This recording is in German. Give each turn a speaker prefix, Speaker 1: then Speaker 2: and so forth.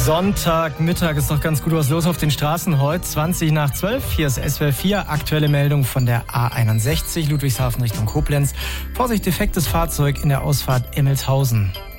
Speaker 1: Sonntagmittag ist doch ganz gut was los auf den Straßen heute. 20 nach 12. Hier ist SWR 4. Aktuelle Meldung von der A61 Ludwigshafen Richtung Koblenz. Vorsicht, defektes Fahrzeug in der Ausfahrt Emmelshausen.